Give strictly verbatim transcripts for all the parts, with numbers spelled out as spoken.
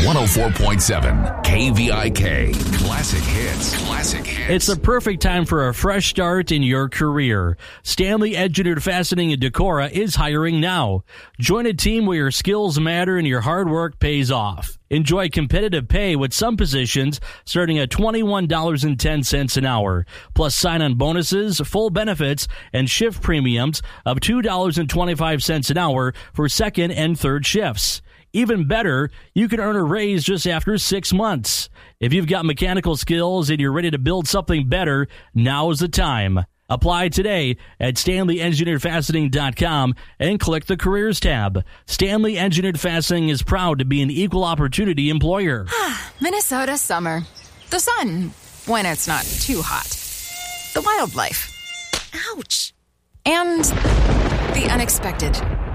one oh four point seven K V I K. Classic hits. Classic hits. It's the perfect time for a fresh start in your career. Stanley Engineered Fastening in Decorah is hiring now. Join a team where your skills matter and your hard work pays off. Enjoy competitive pay with some positions starting at twenty-one dollars and ten cents an hour, plus sign-on bonuses, full benefits, and shift premiums of two dollars and twenty-five cents an hour for second and third shifts. Even better, you can earn a raise just after six months. If you've got mechanical skills and you're ready to build something better, now is the time. Apply today at stanley engineered fastening dot com and click the Careers tab. Stanley Engineered Fastening is proud to be an equal opportunity employer. Minnesota summer. The sun, when it's not too hot. The wildlife. Ouch. And the unexpected.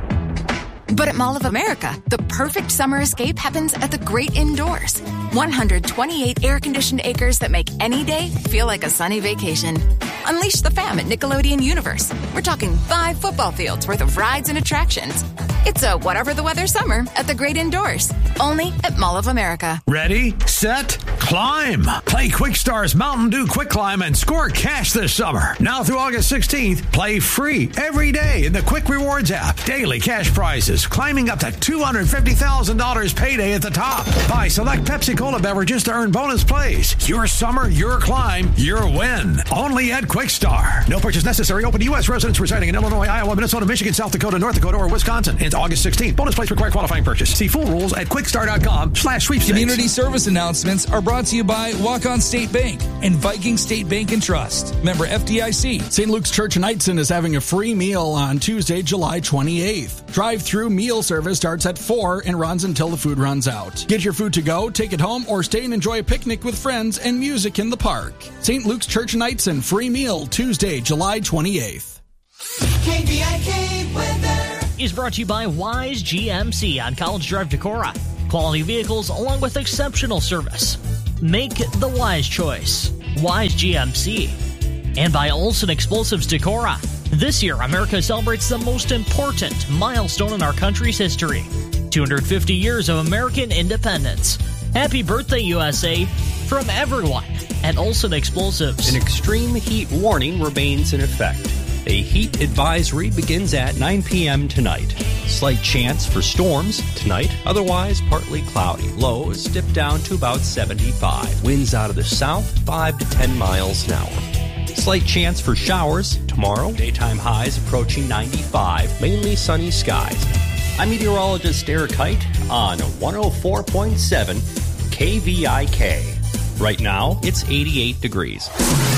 But at Mall of America, the perfect summer escape happens at the great indoors. one hundred twenty-eight air-conditioned acres that make any day feel like a sunny vacation. Unleash the fam at Nickelodeon Universe. We're talking five football fields worth of rides and attractions. It's a whatever the weather summer at the great indoors. Only at Mall of America. Ready, set, climb. Play Quickstar's Mountain Dew Quick Climb and score cash this summer. Now through August sixteenth, play free every day in the Quick Rewards app. Daily cash prizes climbing up to two hundred fifty thousand dollars payday at the top. Buy select Pepsi-Cola beverages to earn bonus plays. Your summer, your climb, your win. Only at Quickstar. No purchase necessary. Open to U S residents residing in Illinois, Iowa, Minnesota, Michigan, South Dakota, North Dakota, or Wisconsin. Ends August sixteenth. Bonus plays require qualifying purchase. See full rules at quickstar.com slash sweepstakes. Community service announcements are brought to you by Walk-On State Bank and Viking State Bank and Trust. Member F D I C. Saint Luke's Church in Knightson is having a free meal on Tuesday, July twenty-eighth. Drive-through meal service starts at four and runs until the food runs out. Get your food to go, take it home, or stay and enjoy a picnic with friends and music in the park. Saint Luke's Church in Knightson, free meal Tuesday, July twenty-eighth. K V I K weather is brought to you by Wise G M C on College Drive, Decorah. Quality vehicles along with exceptional service. Make the wise choice. Wise G M C. And by Olson Explosives Decorah. This year, America celebrates the most important milestone in our country's history. two hundred fifty years of American independence. Happy birthday, U S A, from everyone at Olson Explosives. An extreme heat warning remains in effect. A heat advisory begins at nine p.m. tonight. Slight chance for storms tonight, otherwise partly cloudy. Lows dip down to about seventy-five. Winds out of the south, five to ten miles an hour. Slight chance for showers tomorrow. Daytime highs approaching ninety-five. Mainly sunny skies. I'm meteorologist Eric Height on one oh four point seven K V I K. Right now, it's eighty-eight degrees.